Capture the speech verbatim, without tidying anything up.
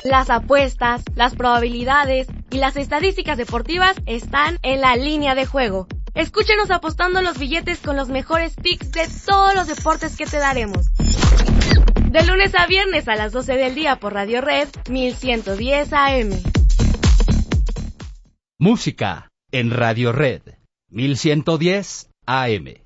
Las apuestas, las probabilidades y las estadísticas deportivas están en La Línea de Juego. Escúchenos apostando los billetes con los mejores picks de todos los deportes que te daremos. De lunes a viernes a las doce del día por Radio Red mil ciento diez A M. Música en Radio Red mil ciento diez A M.